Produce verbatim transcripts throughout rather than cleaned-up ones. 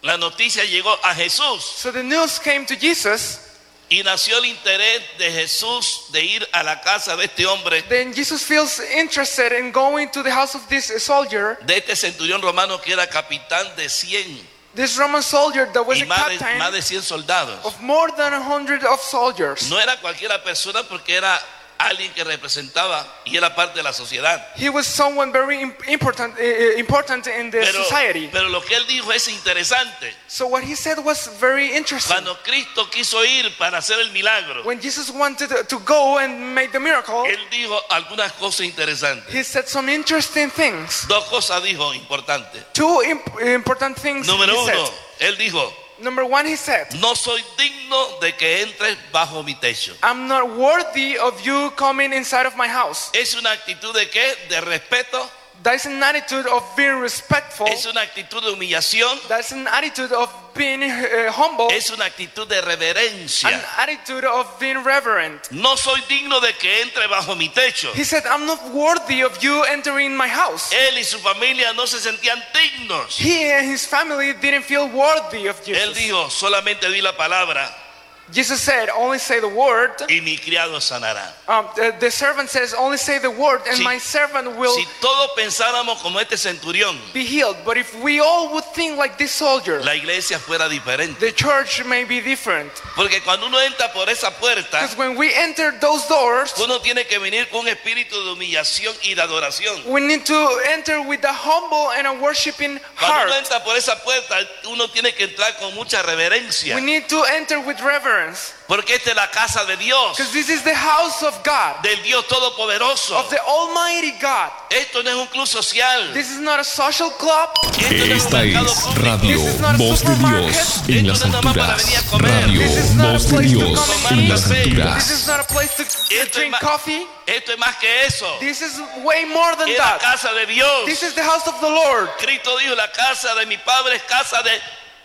la noticia llegó a Jesús. So the news came to Jesus. Y nació el interés de Jesús de ir a la casa de este hombre, Then Jesus feels interested in going to the house of this soldier, de este centurión romano que era capitán de cien this Roman soldier that was y a más de, captain más de cien soldados. of more than a hundred of soldiers. No era cualquiera persona porque era alguien que representaba y era parte de la sociedad. He was someone very im- important, uh, important in the Pero, society. pero lo que él dijo es interesante. So what he said was very interesting. Cuando Cristo quiso ir para hacer el milagro, When Jesus wanted to go and make the miracle, él dijo algunas cosas interesantes. he said some interesting things. Dos cosas dijo importantes. Two imp- important things Número he uno, said. él dijo: Number one, he said, no soy digno de que entres bajo mi techo. I'm not worthy of you coming inside of my house. Es una actitud de qué? De respeto. That's an attitude of being respectful. Es una actitud de humillación. That's an attitude of being uh, humble. Es una actitud de An reverencia. attitude of being reverent. No soy digno de que entre bajo mi techo. He said, I'm not worthy of you entering my house. Él y su familia no se sentían dignos. He and his family didn't feel worthy of Él Jesus. dijo: solamente di la palabra Jesus said, only say the word. y mi criado sanará. Um, the, the servant says, only say the word and Si- my servant will Si todos pensáramos como este centurión, be healed. But if we all would think like this soldier, la iglesia fuera diferente. the church may be different. Porque cuando uno entra por esa puerta, Because when we enter those doors, uno tiene que venir con un espíritu de humillación y de adoración. we need to enter with a humble and a worshiping Cuando heart. uno entra por esa puerta, uno tiene que entrar con mucha reverencia. We need to enter with reverence. Porque esta es la casa de Dios, Because this is the house of God, del Dios Todopoderoso. of the Almighty God. Esto no es un club social. This is not a social club. Esto no es un Esta mercado es público. Radio This is not a Voz de supermarket. Dios en las Esto no es nada más para venir a alturas. comer. Radio This is not a Voz de place to Dios come and en eat. las This alturas. is not a place to to Esto es, drink más, coffee. esto es más que eso. This is way more than Es la that. casa de Dios. This is the house of the Lord. Cristo dijo: la casa de mi Padre es casa de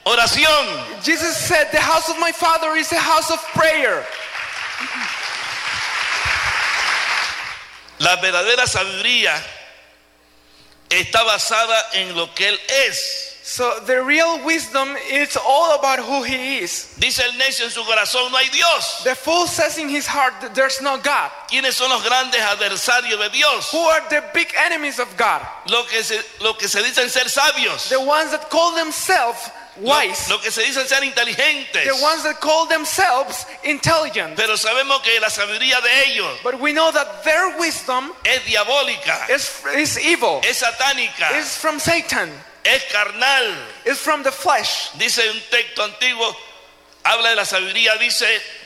oración. Jesus said, the house of my Father is a house of prayer. La verdadera sabiduría está basada en lo que Él es. So the real wisdom is all about who He is. Dice el necio en su corazón: no hay Dios. The fool says in his heart that there's no God. ¿Quiénes son los grandes adversarios de Dios? Who are the big enemies of God? Lo que se, lo que se dicen ser sabios. The ones that call themselves Lo, wise. lo que se dicen ser inteligentes. The ones that call themselves intelligent. Pero sabemos que la sabiduría de ellos But we know that their wisdom es diabólica, is, is evil. es satánica, Is from Satan. es carnal. Is from the flesh. Dice un texto antiguo, habla de la sabiduría, dice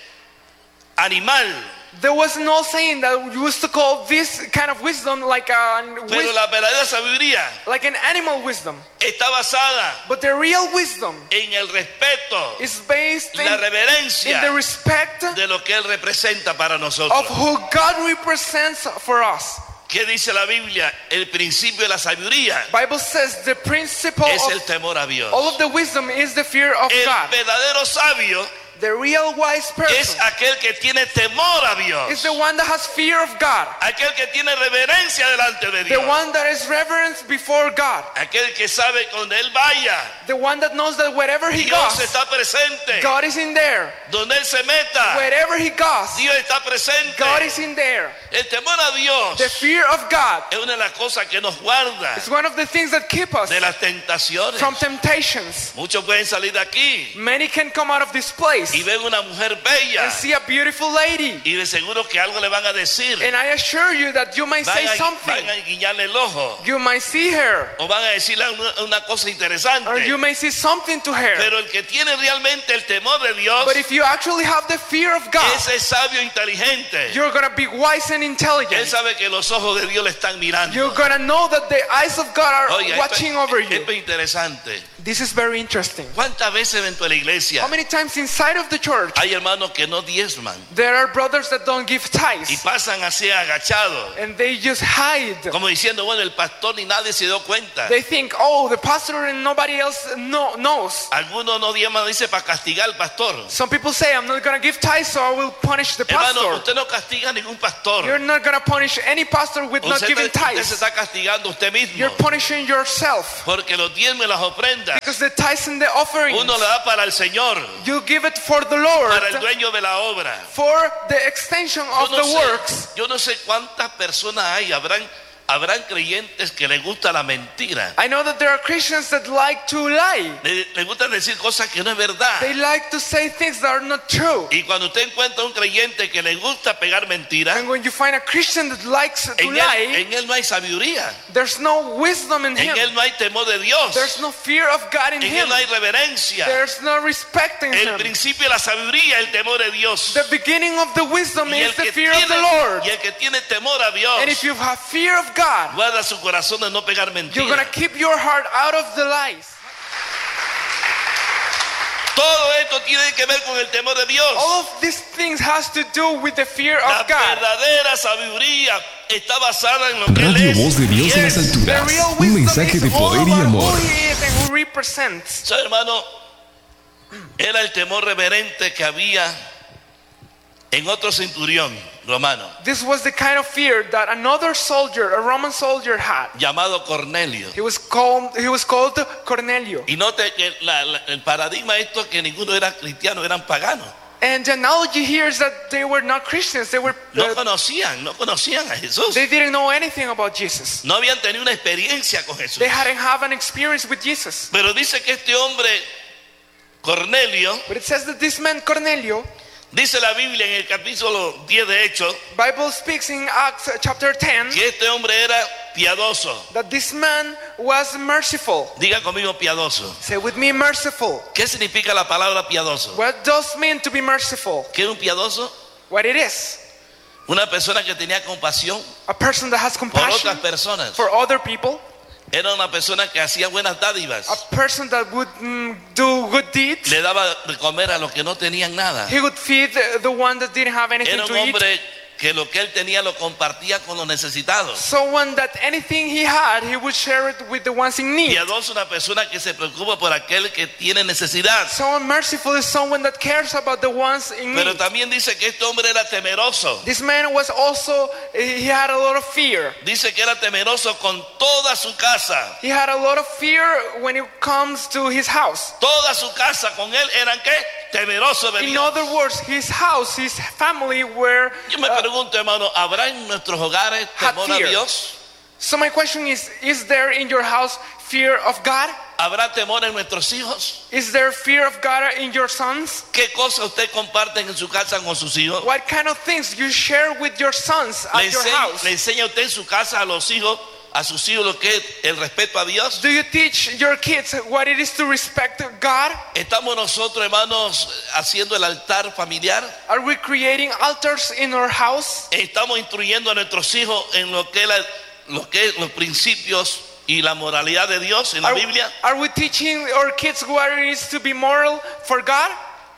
animal. There was an old saying that we used to call this kind of wisdom like a Pero la verdadera sabiduría like an animal wisdom. está basada But the real wisdom en el respeto, is based in, la in reverencia the respect de lo que Él representa para of nosotros. who God represents for us. ¿Qué dice la Biblia? El principio de la sabiduría Bible says the principle es el of temor a Dios. all of the wisdom is the fear of El God. verdadero sabio The real wise es person aquel que tiene temor a Dios, is the one that has fear of God. aquel que tiene reverencia delante de The Dios, one that is reverence before God. aquel que sabe que donde Él vaya, The one that knows that wherever he Dios goes, está presente. God is in there. Donde Él se meta, Wherever he goes, Dios está presente. God is in there. El temor a Dios The fear of God es una de las cosas que nos guarda is one of the things that keep us de las tentaciones. from temptations. Muchos pueden salir de aquí Many can come out of this place y ven una mujer bella and see a beautiful lady. y de seguro que algo le van a decir. And I assure you that you might Van say a, something. van a guiñarle el ojo You might see her, o van a decirle una, una cosa or interesante. you may see something to her. Pero el que tiene realmente el temor de Dios, But if you actually have the fear of God, ese es sabio e inteligente. you're going to be wise and Él intelligent. sabe que los ojos de Dios le están mirando. You're going to know that the eyes of God are Oiga, watching esto, over esto you. es interesante. This is very interesting. ¿Cuántas veces dentro de la iglesia How many times inside of the church, hay hermanos que no diezman there are brothers that don't give y tithes, pasan así agachados, and they just hide. como diciendo, bueno, el pastor ni nadie se dio cuenta. They think, oh, the pastor and nobody else know, knows. Algunos no diezman, dice, para castigar al pastor. Some people say, I'm not going to give tithes, so I will punish the Hermano, pastor. usted no castiga a ningún pastor. You're not going to punish any pastor with not Usted, giving usted se tithes. está castigando usted mismo. You're punishing yourself. Porque los diezmos y las ofrendas Because the tithes and the offerings, uno le da para el Señor, you give it for the Lord, para el dueño de la obra. for the extension Yo of no, the sé, works. yo no sé cuántas personas hay, habrán, habrán creyentes que les gusta la mentira. I know that there are Christians that like to lie. Le, les gusta decir cosas que no es verdad. They like to say things that are not true. Y cuando usted encuentra un creyente que le gusta pegar mentiras, And when you find a Christian that likes to en él, lie, en él no hay sabiduría, there's no wisdom in en him. él no hay temor de Dios, There's no fear of God in en him. él no hay reverencia. There's no respect in El him. principio de la sabiduría es el temor de Dios. The beginning of the wisdom Y el, is the que fear of the tiene, Lord. y el que tiene temor a Dios And if you have fear of God, guarda su corazón de no pegar you're mentiras. going to keep your heart out of the lies. Todo esto tiene que ver con el temor de Dios. All of these things has to do with the fear La of God. verdadera sabiduría está basada en lo que Él Radio es. Voz de Dios y en las es. The alturas. real Un wisdom mensaje is de all poder y about amor. who he is and who represents. ¿Sabe, hermano? Era el temor reverente que había en otro centurión romano This was the kind of fear that another soldier, a Roman soldier, had. llamado Cornelio. He was called, he was called Cornelio. Y note que la- la- el paradigma esto es que ninguno era cristiano, eran paganos. And the analogy here is that they were not Christians. They were, No uh, conocían, no conocían a Jesús. they didn't know anything about Jesus. No habían tenido una experiencia con Jesús. They hadn't have an experience with Jesus. Pero dice que este hombre, Cornelio, But it says that this man Cornelio, dice la Biblia en el capítulo diez de Hechos, Bible speaks in Acts uh, chapter ten, que este hombre era piadoso. that this man was merciful. Diga conmigo piadoso. Say with me, merciful. ¿Qué significa la palabra piadoso? What does mean to be merciful? ¿Qué es un piadoso? What it is? Una persona que tenía compasión A person that has por compassion otras personas. for other people. Era una persona que hacía buenas dádivas. A person that would mm, do good deeds. Le daba de comer a los que no tenían nada. He would feed the, the one that didn't have anything Era un to eat. hombre que lo que él tenía lo compartía con los necesitados. Someone that anything he had, he would share it with the ones in need. Piadoso, una persona que se preocupa por aquel que tiene necesidad. Someone merciful is someone that cares about the ones in Pero need. también dice que este hombre era temeroso. This man was also, he had a lot of fear. Dice que era temeroso con toda su casa. He had a lot of fear when it comes to his house. Toda su casa con él eran qué? Temerosos de In Dios. other words, his house, his family were. Yo me uh, pregunto, hermano, ¿habrá en nuestros hogares Had temor a fear. Dios? So my question is, is there in your house fear of God? ¿Habrá temor en nuestros hijos? Is there fear of God in your sons? ¿Qué cosas usted comparte en su casa con sus hijos? What kind of things you share with your sons ¿Le at your enseña, house? le enseña usted en su casa a los hijos, a sus hijos lo que es el respeto a Dios? Do you teach your kids what it is to respect God? ¿Estamos nosotros, hermanos, haciendo el altar familiar? Are we creating altars in our house? ¿Estamos instruyendo a nuestros hijos en lo que es, la- lo que es los principios y la moralidad de Dios en la Are, Biblia? are we teaching our kids what it is to be moral for God?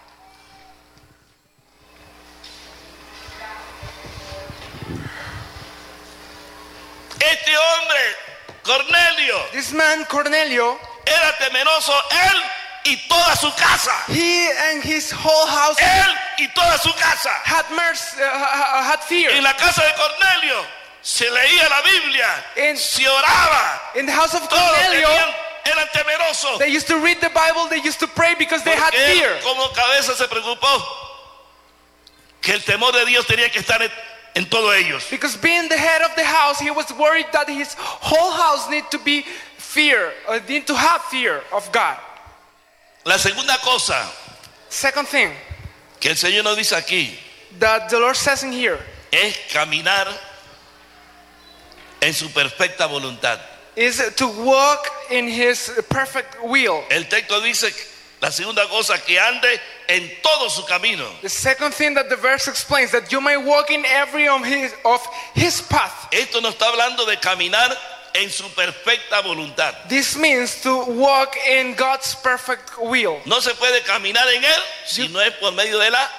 Este hombre, Cornelio, This man Cornelio, era temeroso él y toda su casa. he and his whole house Él y toda su casa. had mercy, uh, uh, had fear. En la casa de Cornelio se leía la Biblia, En- se oraba. In the house of Todos Cornelio, tenían, eran temerosos. they used to read the Bible, they used to pray because they had Porque él fear. como cabeza se preocupó que el temor de Dios tenía que estar en, en todos ellos. Because being the head of the house, he was worried that his whole house need to be fear, uh, need to have fear of God. La segunda cosa Second thing que el Señor nos dice aquí that the Lord says in here es caminar en su perfecta voluntad. is to walk in his perfect will. El texto dice, la segunda cosa, que ande en todo su camino. The second thing that the verse explains, that you may walk in every of his, of his path. Esto no está hablando de caminar en su perfecta voluntad. This means to walk in God's perfect will. No se puede caminar en él si no es por medio de la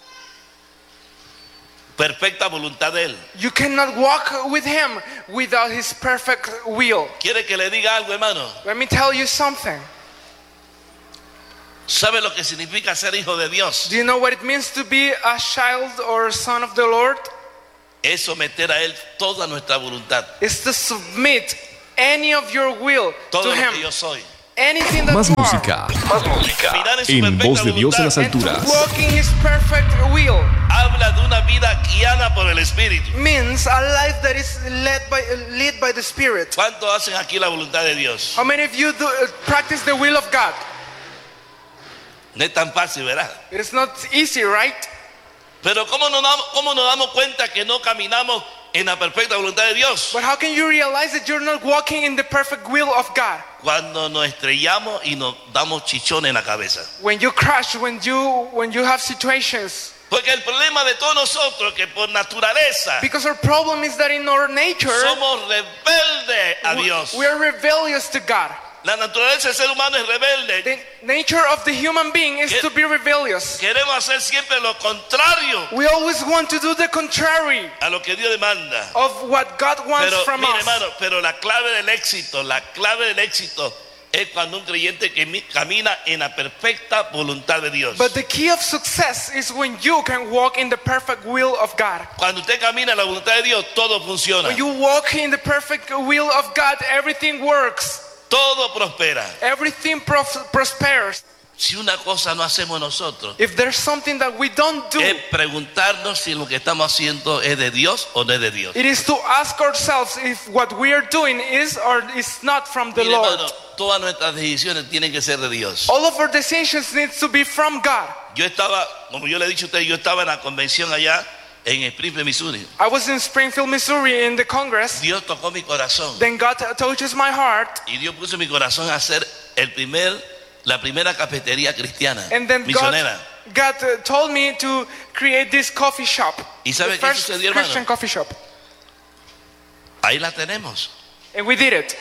perfecta voluntad de él. You cannot walk with him without his perfect will. ¿Quiere que le diga algo, hermano? Let me tell you something. ¿Sabe lo que significa ser hijo de Dios? Do you know what it means to be a child or a son of the Lord? Es someter a él toda nuestra voluntad, It's to submit any of your will todo to lo que him. yo soy. Anything that Más you are. música, más música Caminar en su en perfecta voz de Dios en las voluntad. And to alturas. walk in his perfect will Habla de una vida guiada por el Espíritu. means a life that is led by led by the Spirit. ¿Cuántos hacen aquí la voluntad de Dios? How many of you do, uh, practice the will of God? No es tan fácil, ¿verdad? It is not easy, right? Pero ¿cómo nos damos, cómo nos damos cuenta que no caminamos en la perfecta voluntad de Dios? But how can you realize that you're not walking in the perfect will of God? Cuando nos estrellamos y nos damos chichones en la cabeza. When you crash, when you when you have situations. Porque el problema de todos nosotros que por naturaleza Because our problem is that in our nature, somos rebeldes a Dios. we are rebellious to God. La naturaleza del ser humano es rebelde. The nature of the human being is Que- to be rebellious. Queremos hacer siempre lo contrario We always want to do the contrary a lo que Dios demanda. of what God wants Pero from mire, us. hermano, pero la clave del éxito, la clave del éxito es cuando un creyente que mi- camina en la perfecta voluntad de Dios. But the key of success is when you can walk in the perfect will of God. Cuando usted camina en la voluntad de Dios, todo funciona, When you walk in the perfect will of God, everything works. todo prospera. Everything pros- prospers. Si una cosa no hacemos nosotros, If there's something that we don't do, es preguntarnos si lo que estamos haciendo es de Dios o no es de Dios. it is to ask ourselves if what we are doing is or is not from the Mire, Lord. hermano, todas nuestras decisiones tienen que ser de Dios. All of our decisions need to be from God. Yo estaba, como yo le he dicho a usted, yo estaba en la convención allá en Springfield, Missouri. I was in Springfield, Missouri in the Congress. Dios tocó mi corazón Then God touches my heart. y Dios puso en mi corazón a hacer el primer, la primera cafetería cristiana And then God, misionera. God uh, told me to create this coffee shop. ¿Y sabe The qué first sucedió, hermano? Christian coffee shop. Ahí la tenemos. And we did it.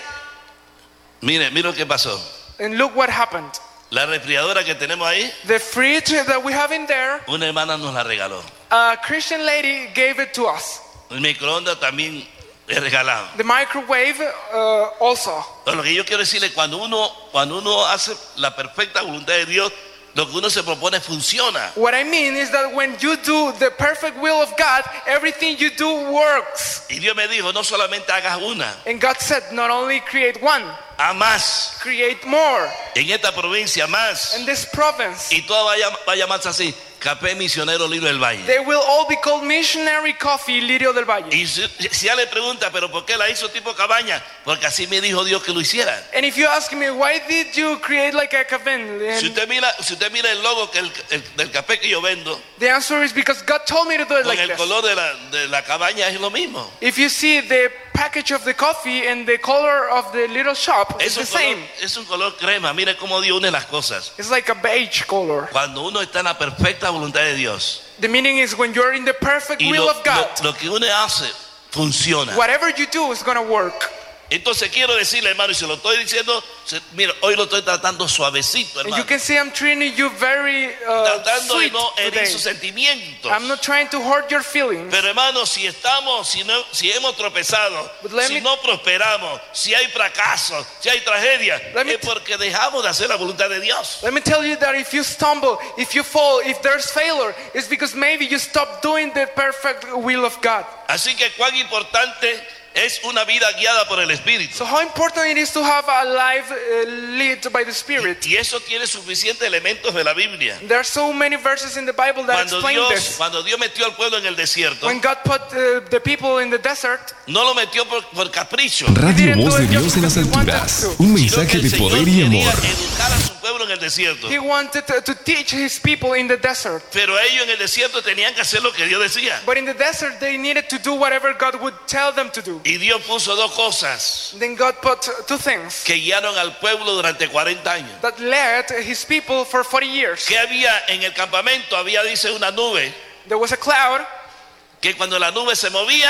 Mire, mire lo que pasó. And look what happened. La refrigeradora que tenemos ahí, The fridge that we have in there, una hermana nos la regaló. a Christian lady gave it to us. El microondas también es regalado. The microwave uh, also. Pero lo que yo quiero decirle, cuando uno, cuando uno hace la perfecta voluntad de Dios, lo que uno se propone funciona. What I mean is that when you do the perfect will of God, everything you do works. Y Dios me dijo, no solamente hagas una, And God said, not only create one, haz más. create more. En esta provincia más. In this province, Y todo vaya, va a llamarse así, Café Misionero Lirio del Valle. they will all be called Missionary Coffee Lirio del Valle. Y si, si ya le pregunta, pero ¿por qué la hizo tipo cabaña? Porque así me dijo Dios que lo hiciera. And if you ask me, why did you create like a cabin? Si And usted mira, si usted mira el logo que el, el- del café que yo vendo, the answer is because God told me to do it con like el this. color de la, de la cabaña es lo mismo. If you see the package of the coffee and the color of the little shop, it's Es the un, color, same. es un color crema. Mire cómo Dios une las cosas. It's like a beige color. Cuando uno está en la perfecta voluntad de Dios The meaning is when you're in the perfect y will lo, of God, lo- lo que uno hace funciona. whatever you do is going to work. Entonces quiero decirle, hermano, y se lo estoy diciendo, se- mira, hoy lo estoy tratando suavecito, And you hermano. can see I'm treating you very uh, Tratando de sweet no herir today. sus sentimientos. I'm not trying to hurt your feelings. Pero hermano, si estamos, si, no, si hemos tropezado, But let si me- no prosperamos, si hay fracasos, si hay tragedia, Let me es porque dejamos de hacer la voluntad de Dios. Let me tell you that if you stumble, if you fall, if there's failure, it's because maybe you stopped doing the perfect will of God. Así que cuán importante es una vida guiada por el Espíritu. So how important it is to have a life uh, led by the Spirit. Y eso tiene suficientes elementos de la Biblia. There are so many verses in the Bible that Cuando explain Dios, this. cuando Dios metió al pueblo en el desierto, When God put uh, the people in the desert, no lo metió por, por capricho, Radio Voz de Dios en las alturas. Un sino que mensaje el de Señor poder y quería amor. educar a su pueblo en el desierto. He wanted to, to teach his people in the desert. Pero ellos en el desierto tenían que hacer lo que Dios decía. But in the desert, they needed to do whatever God would tell them to do. Y Dios puso dos cosas Then God put two things que guiaron al pueblo durante cuarenta años. that led his people for forty years. ¿Qué había en el campamento? Había, dice, una nube There was a cloud que cuando la nube se movía,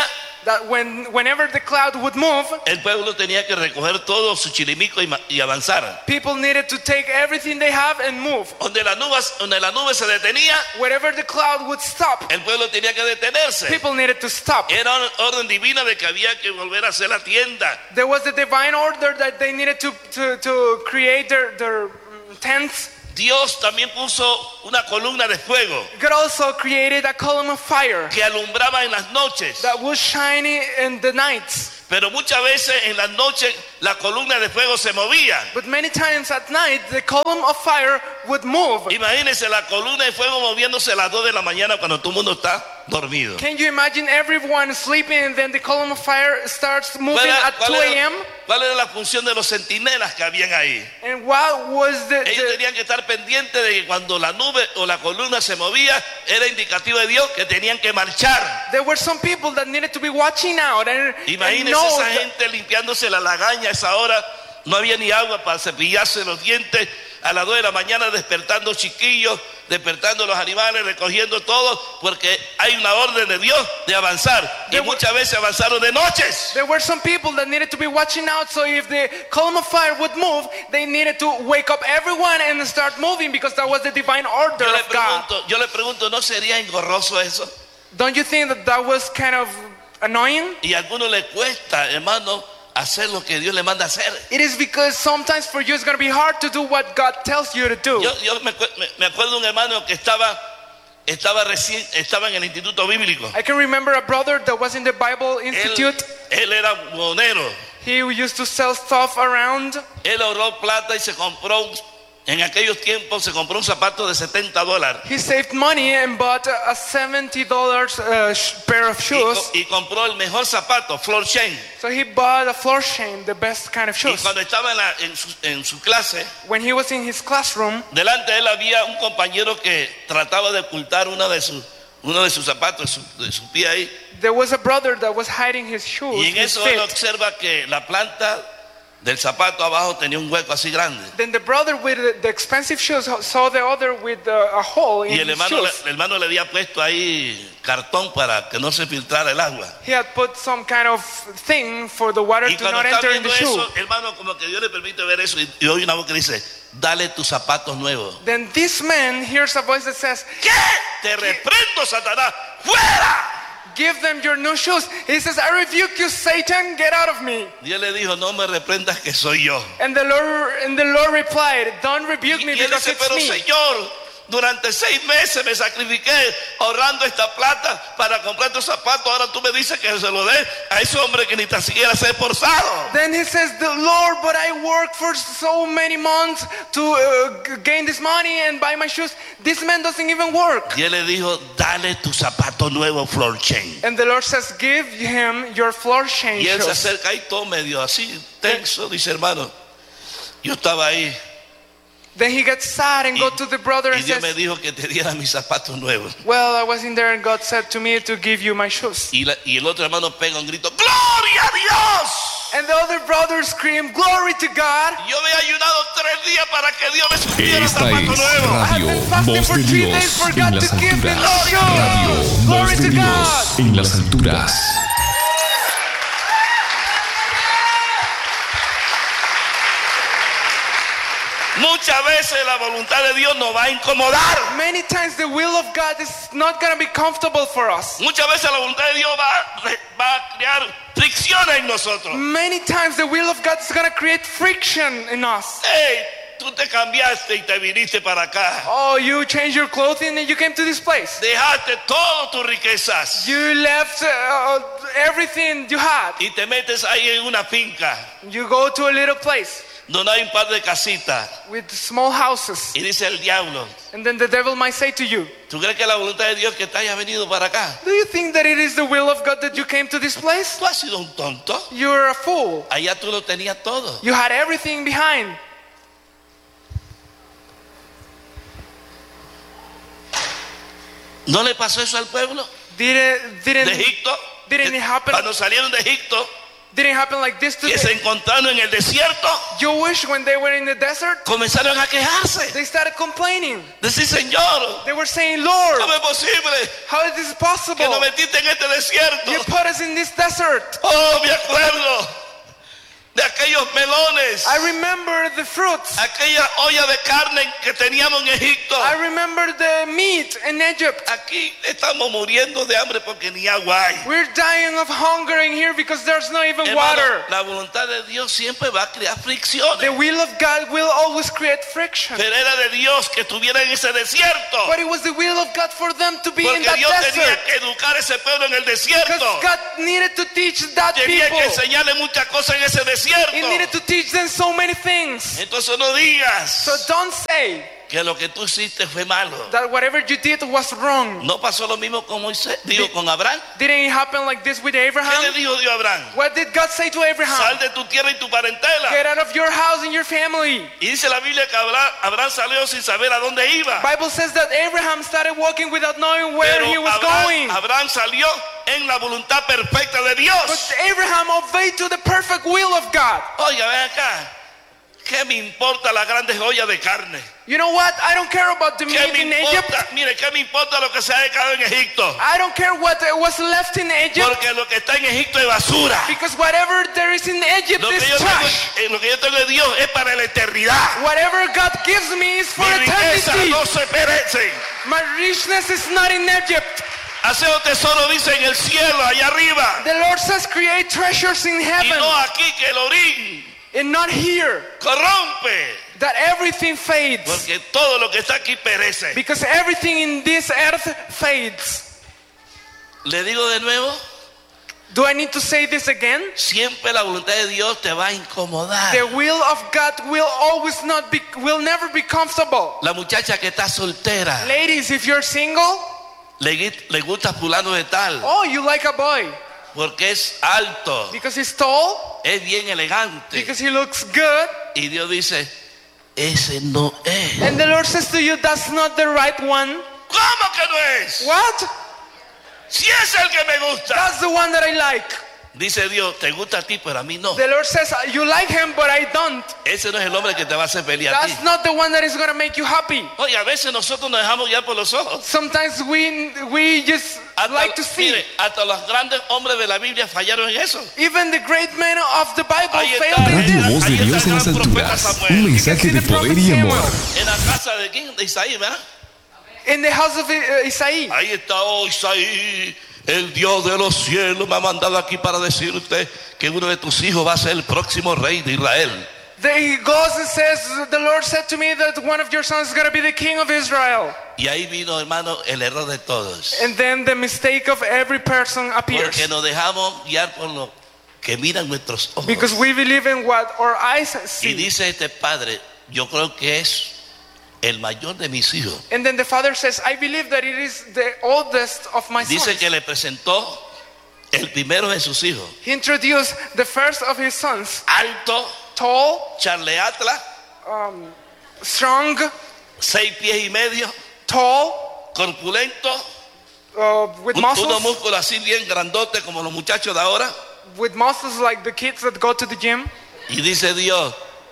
that when, whenever the cloud would move, el pueblo tenía que recoger todo su chilimico y, ma- y avanzar. people needed to take everything they have and move. Donde la nube, donde la nube se detenía, Wherever the cloud would stop, el pueblo tenía que detenerse. people needed to stop. Era una orden divina de que había que volver a hacer la tienda. There was a divine order that they needed to, to, to create their, their mm, tents. Dios también puso una columna de fuego God also created a column of fire que alumbraba en las noches. that was shining in the nights. Pero muchas veces en las noches la columna de fuego se movía. But many times at night, the column of fire would move. Imagínense la columna de fuego moviéndose a las dos de la mañana cuando todo el mundo está dormido. Can you imagine everyone sleeping and then the column of fire starts moving ¿Cuál era, at cuál two era- a.m.? cuál era la función de los centinelas que habían ahí? And what was the, Ellos the tenían que estar pendientes de que cuando la nube o la columna se movía, era indicativo de Dios que tenían que marchar. there were some people that needed to be watching out and, and Imagínense know esa that- gente limpiándose la lagaña a esa hora. No había ni agua para cepillarse los dientes. A las dos de la mañana despertando chiquillos, despertando los animales, recogiendo todo, porque hay una orden de Dios de avanzar. Y There were- muchas veces avanzaron de noches. There were some people that needed to be watching out, so if the column of fire would move, they needed to wake up everyone and start moving because that was the divine order Yo le of God. pregunto, yo le pregunto, ¿no sería engorroso eso? Don't you think that that was kind of annoying? Y a algunos le cuesta, hermano, hacer lo que Dios le manda hacer. It is because sometimes for you it's going to be hard to do what God tells you to do. Yo, yo me, acu- me- me acuerdo de un hermano que estaba, estaba recién, estaba en el instituto bíblico. I can remember a brother that was in the Bible Él, Institute. él era monero. He used to sell stuff around. Él ahorró plata y se compró, un- en aquellos tiempos se compró un zapato de setenta dólares. He saved money and bought a seventy dollars uh, sh- pair of Y, shoes. co- y compró el mejor zapato, floor chain. So he bought a floor shame, the best kind of Y shoes. cuando estaba en, la- en su, en su clase, When he was in his classroom, delante de él había un compañero que trataba de ocultar una de sus, uno de sus zapatos, de su, de su pie ahí. there was a brother that was hiding his shoes, Y en his eso él feet. observa que la planta del zapato abajo tenía un hueco así grande. Then the brother with the- the expensive shoes saw the other with uh, a hole in Y el his hermano, le, shoes. el hermano le había puesto ahí cartón para que no se filtrara el agua. He had put some kind of thing for the water Y to cuando not está enter in viendo the shoe. eso, hermano, como que Dios le permite ver eso. Y, y oye una voz que dice, dale tus zapatos nuevos. Then this man hears a voice that says, ¿Qué? Te reprendo, Satanás. ¡Fuera! give them your new shoes. He says, I rebuke you, Satan, get out of me. Dios le dijo, no me reprendas que soy yo. And the Lord, and the Lord replied, don't rebuke Y, me y él because dice, it's pero me. Señor, durante seis meses me sacrifiqué ahorrando esta plata para comprar tus zapatos. Ahora tú me dices que se lo dé a ese hombre que ni tan siquiera se ha esforzado. Then he says, the Lord, but I worked for so many months to uh, g- gain this money and buy my shoes. This man doesn't even work. Y él le dijo, dale tu zapato nuevo, floor chain. And the Lord says, give him your floor chain Y él se shoes. acerca ahí todo medio así, tenso, dice hermano. Yo estaba ahí Then he gets sad and y, go to the brother y and Dios me says, dijo que te diera mis zapatos nuevos. well, I was in there and God said to me to give you my shoes. Y, la- y el otro hermano pega un grito, ¡Gloria a Dios! And the other brother screamed, glory to God. Yo había ayunado tres días para que Dios me supiera Esta zapatos es nuevos. I have Radio been fasting Voz for de three Dios days for en God las to give me alturas. new shoes. Radio Glory Voz de to Dios God. en las alturas. Muchas veces la voluntad de Dios nos va a incomodar. Many times the will of God is not going to be comfortable for us. Muchas veces la voluntad de Dios va, a re- va a crear fricciones en nosotros. Many times the will of God is going to create friction in us. Hey, tú te cambiaste y te viniste para acá. Oh, you changed your clothing and you came to this place. Dejaste todas tus riquezas You left uh, everything you had. y te metes ahí en una finca You go to a little place donde hay un par de casitas. with small houses. Y dice el diablo, And then the devil might say to you, ¿tú crees que es la voluntad de Dios que te haya venido para acá? do you think that it is the will of God that you came to this place? Tú has sido un tonto. You're a fool. Allá tú lo tenías todo. You had everything behind. ¿No le pasó eso al pueblo Did it, de didn't, Egipto? didn't it happen? Cuando salieron de Egipto, Didn't happen like this to que se the encontraron en el desierto, Jewish when they were in the desert. comenzaron a quejarse. They started complaining. Decir, Señor, They were saying, Lord, ¿cómo es posible how is this que possible? nos metiste en este desierto? You put us in this desert. Oh, me acuerdo de aquellos melones, I remember the fruits. aquella olla de carne que teníamos en Egipto. I remember the meat in Egypt. Aquí estamos muriendo de hambre porque ni agua hay. We're dying of hunger in here because there's not even Hermano, water. la voluntad de Dios siempre va a crear fricciones. The will of God will always create friction. Pero era de Dios que estuviera en ese desierto. But it was the will of God for them to be in Porque that Dios tenía desert. que educar a ese pueblo en el Because desierto. God needed to teach that Tenía que people. enseñarle muchas cosas en ese desierto. He needed to teach them so many things. Entonces no digas So don't say que lo que tú hiciste fue malo. that whatever you did was wrong. No pasó lo mismo con Moisés, digo con Abraham. Didn't it happen like this with ¿Qué le Abraham? dijo Dios a Abraham? What did God say to Abraham? Sal de tu tierra y tu parentela. Get out of your house and your family. Y dice la Biblia que Abraham, Abraham salió sin saber a dónde iba. Bible says that Abraham started walking without knowing where Pero he was Abraham, going. Abraham salió en la voluntad perfecta de But Dios. Abraham obeyed to the perfect will of God. Oiga, ven acá. ¿Qué me importa la grande olla de carne? You know what? I don't care about the ¿Qué meat me in Egypt. importa? Mire, ¿qué me importa lo que se ha dejado en Egipto? I don't care what was left in Egypt. Porque lo que está en Egipto es basura. Because whatever there is in Egypt Lo que, is yo tengo, trash. eh, lo que yo tengo de Dios es para la eternidad. Whatever God gives me is for Mi riqueza eternity. no se perece. My richness is not in Egypt. Haceo tesoro, dice, en el cielo, allá arriba. The Lord says create treasures in Y heaven no aquí, que el orín and not here. corrompe. That everything fades. Porque todo lo que está aquí perece. Because everything in this earth fades. Le digo de nuevo, Do I need to say this again? siempre la voluntad de Dios te va a incomodar. The will of God will always not be, will never be comfortable. La muchacha que está soltera, Ladies, if you're single, le, gui- le gusta fulano de tal, oh, you like a boy porque es alto, because he's tall, es bien elegante. because he looks good. Y Dios dice, ese no es. And the Lord says to you, that's not the right one. ¿Cómo que no es? What? Si es el que me gusta. That's the one that I like. Dice Dios, te gusta a ti, pero a mí no. The Lord says, you like him, but I don't. Ese no es el hombre que te va a hacer feliz a ti. That's not the one that is going to make you happy. Oye, a veces nosotros nos dejamos guiar por los ojos. Sometimes we we just Hasta, like to see. mire, hasta los grandes hombres de la Biblia fallaron en eso. Even the great men of the Bible Ahí está. failed in Radio this. Voz de Ahí Dios está en el las gran profeta alturas. Samuel. Un You can mensaje see de the poder prophet y amor. Samuel. En la casa de quién? De Isaí, ¿verdad? In the house of uh, Isaí. Ahí está, oh Isaí, el Dios de los cielos me ha mandado aquí para decir usted que uno de tus hijos va a ser el próximo rey de Israel. There he goes and says, the Lord said to me that one of your sons is going to be the king of Israel. Y ahí vino, hermano, el error de todos. And then the mistake of every person appears. Porque nos dejamos guiar por lo que miran nuestros ojos. Because we believe in what our eyes Y see. dice este padre, yo creo que es el mayor de mis hijos. And then the father says, I believe that it is the oldest of my Dice sons. que le presentó el primero de sus hijos. He introduced the first of his sons, Alto, tall, charleatla, um, strong, seis pies y medio, tall, corpulento, uh, with un- muscles, unos músculos así bien grandotes como los muchachos de ahora. with muscles like the kids that go to the gym. Y dice Dios,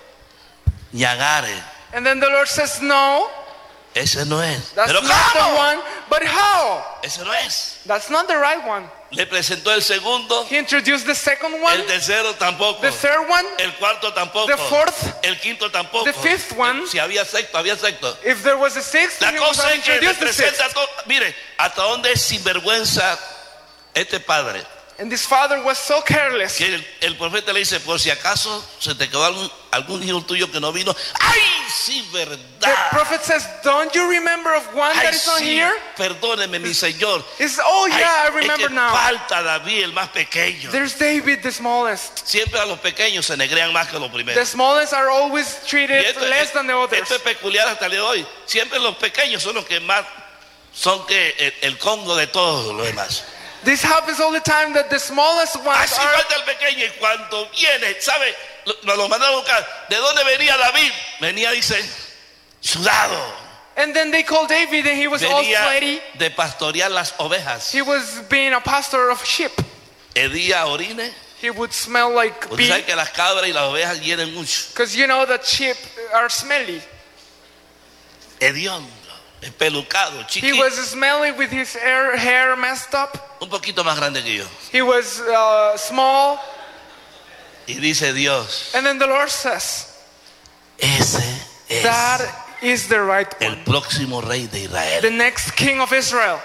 ñagare, And then the Lord says, no, ese no es. that's Pero not the ¿cómo? one. But how? Ese no es. That's not the right one. Le presentó el segundo, He introduced the second one, el tercero tampoco, the third one, el cuarto tampoco, the fourth, el quinto tampoco. the fifth one. Si había sexto, había sexto. if there was a sixth, La he was cosa es que le introduced the sixth. presenta todo. Mire, hasta dónde es sinvergüenza este padre. And this father was so careless. Que el, el profeta le dice, por si acaso se te quedó algún, algún hijo tuyo que no vino. ¡Ay, sí, The verdad! prophet says, don't you remember of one ¡Ay, that is not sí, here? perdóneme, mi señor! It's, oh Ay, yeah, I es remember que now. falta David, el más pequeño. There's David, the smallest. Siempre a los pequeños se negrean más que a los The primeros. smallest are always Y treated esto, less than the others. esto es peculiar hasta el día de hoy. Siempre los pequeños son los que más son que el, el Congo de todos los demás. This happens all the time that the smallest ones Así are. falta el pequeño y cuando viene, ¿sabe? Lo- Nos lo mandaron a buscar. ¿De dónde venía David? Venía, dice, sudado. And then they called David and he was all Venía sweaty. de pastorear las ovejas. He was being a pastor of sheep. Edía orine, He would smell like Usted sabe pee. que las cabras y las ovejas hieden mucho. Because you know that sheep are smelly. Hediondo, espelucado, He chiquito. was smelly with his hair, hair messed up. Un poquito más grande que yo. He was uh, small. Y dice Dios, And then the Lord says, ese es that is the right el one. próximo rey de Israel. The next king of Israel.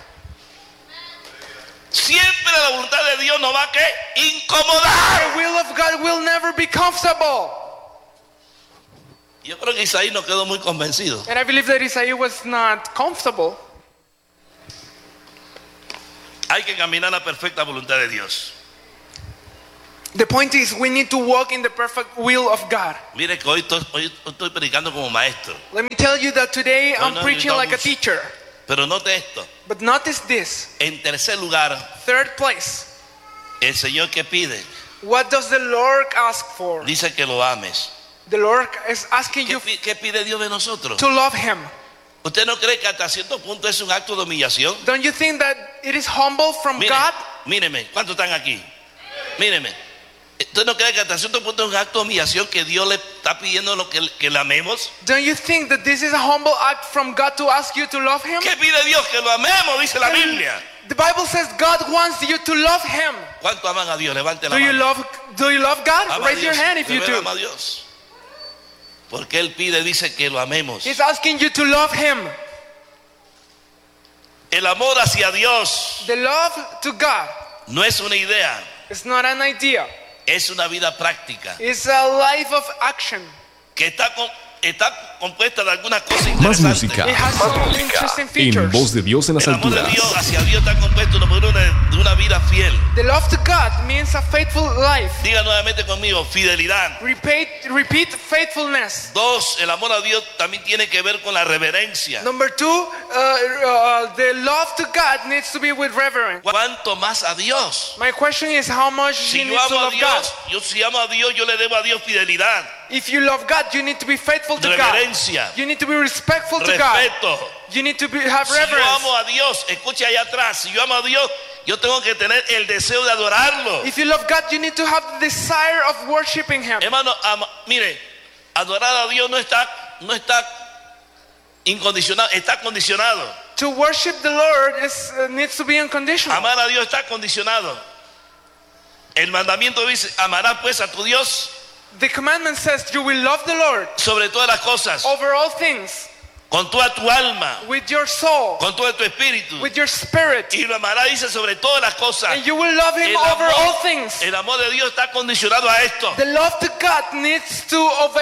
Siempre la voluntad de Dios nos va a ¿qué? Incomodar. The will of God will never be comfortable. Yo creo que Isaí no quedó muy convencido. And I believe that Isaiah was not comfortable. Hay que caminar la perfecta voluntad de Dios. The point is, we need to walk in the perfect will of God. Mire que hoy estoy, hoy estoy predicando como maestro. Let me tell you that today No, I'm no, preaching no, like a mucho. teacher. Pero note esto. But notice this. En tercer lugar, Third place. el Señor que pide, What does the Lord ask for? dice que lo ames. The Lord is asking ¿Qué, you pi- qué pide Dios de nosotros? to love Him. ¿Usted no cree que hasta cierto punto es un acto de humillación? Don't you think that it is humble from Mire, God? míreme, ¿cuántos están aquí? Míreme. ¿Usted no cree que hasta cierto punto es un acto de humillación que Dios le está pidiendo lo que, que le amemos? Don't you think that this is a humble act from God to ask you to love Him? ¿Qué pide Dios? Que lo amemos, dice la Biblia. The Bible says God wants you to love Him. ¿Cuánto aman a Dios? Levante la Do you mano. love Do you love God? Ama a Raise your Dios. hand if De you verdad do. ama a Dios. Porque Él pide, dice que lo amemos. He's asking you to love Him. El amor hacia Dios The love to God no es una idea, is not an idea. es una vida práctica It's a life of action. que está, con- está compuesta de algunas cosas Más interesantes. música. It has some interesting En features. Voz de Dios en las El amor de alturas. Dios hacia Dios está compuesto número uno, de, de una vida fiel. The love to God means a faithful life. Diga nuevamente conmigo, fidelidad. Repeat, repeat faithfulness. Dos, el amor a Dios también tiene que ver con la reverencia. Number two, uh, uh, the love to God needs to be with reverence. ¿Cuánto más a Dios? My question is how much Si you yo need to amo a love God. Dios, yo si amo a Dios, yo le debo a Dios fidelidad, If you love God, you need to be faithful to God. reverencia, You need to be respectful to God. respeto. You need to be, have Si yo reverence. amo a Dios, escuche allá atrás, si yo amo a Dios, yo tengo que tener el deseo de adorarlo. If you love God, you need to have the desire of worshiping Him. Hermano, ama- mire, adorar a Dios no está, no está incondicionado, está condicionado. To worship the Lord is, uh, needs to be unconditional. Amar a Dios está condicionado. El mandamiento dice, amarás pues a tu Dios The commandment says you will love the Lord sobre todas las cosas, over all things, con toda tu alma, with your soul, con todo tu espíritu. with your spirit, Y lo amarás, dice, sobre todas las cosas. and you will love Him El over all amor, things. el amor de Dios está condicionado a esto. The love to God needs to obey